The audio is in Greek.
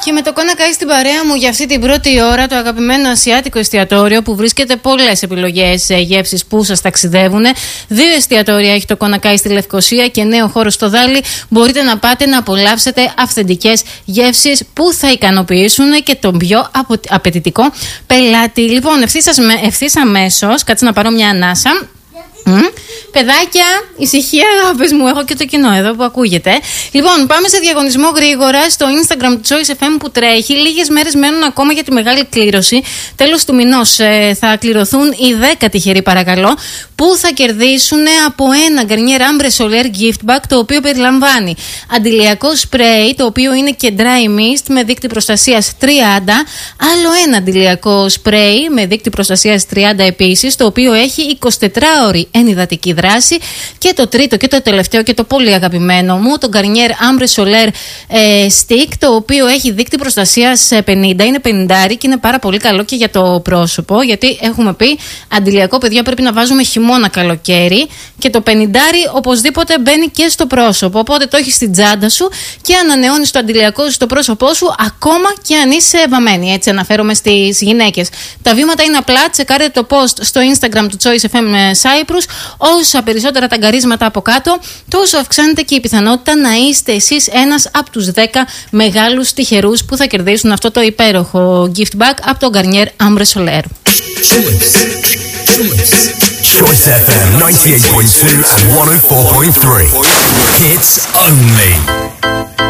Και με το Κονακάι στην παρέα μου για αυτή την πρώτη ώρα, το αγαπημένο ασιάτικο εστιατόριο που βρίσκεται πολλές επιλογές γεύσεις που σας ταξιδεύουν. 2 εστιατόρια έχει το Κονακάι στη Λευκοσία και νέο χώρο στο Δάλι. Μπορείτε να πάτε να απολαύσετε αυθεντικές γεύσεις που θα ικανοποιήσουν και τον πιο απαιτητικό πελάτη. Λοιπόν, ευθύς αμέσως, κάτσε να πάρω μια ανάσα. Παιδάκια, ησυχία, αγάπες μου. Έχω και το κοινό εδώ που ακούγεται. Λοιπόν, πάμε σε διαγωνισμό γρήγορα στο Instagram του Choice FM που τρέχει. Λίγες μέρες μένουν ακόμα για τη μεγάλη κλήρωση. Τέλος του μηνός θα κληρωθούν οι 10 τυχεροί, παρακαλώ, που θα κερδίσουν από ένα Garnier Ambre Soler Gift Bag, το οποίο περιλαμβάνει αντιλιακό σπρέι, το οποίο είναι και dry mist με δείκτη προστασίας 30. Άλλο ένα αντιλιακό σπρέι με δείκτη προστασίας 30 επίσης, το οποίο έχει 24ωρη ενυδατική δράση. Και το τρίτο και το τελευταίο και το πολύ αγαπημένο μου, το Garnier Ambre Soler Stick, το οποίο έχει δείκτη προστασίας 50, είναι 50 και είναι πάρα πολύ καλό και για το πρόσωπο, γιατί έχουμε πει αντιλιακό, παιδιά, πρέπει να βάζουμε χειμώνα καλοκαίρι και το 50 οπωσδήποτε μπαίνει και στο πρόσωπο, οπότε το έχεις στην τσάντα σου και ανανεώνεις το αντιλιακό στο πρόσωπό σου ακόμα και αν είσαι βαμμένη, έτσι αναφέρομαι στις γυναίκες. Τα βήματα είναι απλά, τσεκάρετε το post στο Instagram του Choice FM Cyprus. Όσα περισσότερα ταγκαρίσματα από κάτω, τόσο αυξάνεται και η πιθανότητα να είστε εσείς ένας από τους 10 μεγάλους τυχερούς που θα κερδίσουν αυτό το υπέροχο gift bag από το Garnier Ambre Soler. Choice FM 98.2 and 104.3. Hits only.